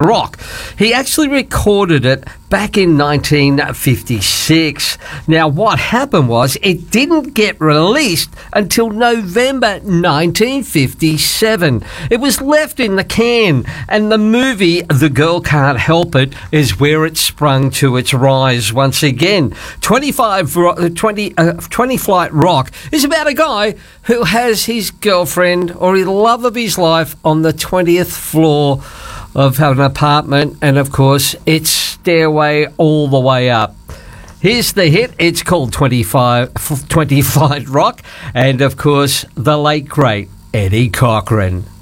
Rock. He actually recorded it back in 1956. Now, what happened was it didn't get released until November 1957. It was left in the can, and the movie The Girl Can't Help It is where it sprung to its rise once again. 20 Flight Rock is about a guy who has his girlfriend or the love of his life on the 20th floor of an apartment, and of course it's stairway all the way up. Here's the hit. It's called 20 Flight Rock, and of course the late great Eddie Cochran.